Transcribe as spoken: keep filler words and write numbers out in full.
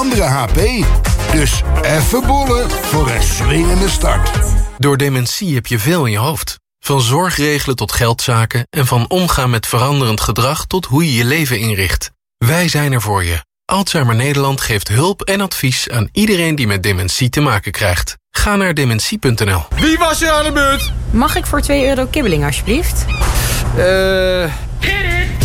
andere H P. Dus even bollen voor een swingende start. Door dementie heb je veel in je hoofd. Van zorgregelen tot geldzaken en van omgaan met veranderend gedrag tot hoe je je leven inricht. Wij zijn er voor je. Alzheimer Nederland geeft hulp en advies aan iedereen die met dementie te maken krijgt. Ga naar dementie punt n l. Wie was er aan de beurt? Mag ik voor twee euro kibbeling alsjeblieft? Eh...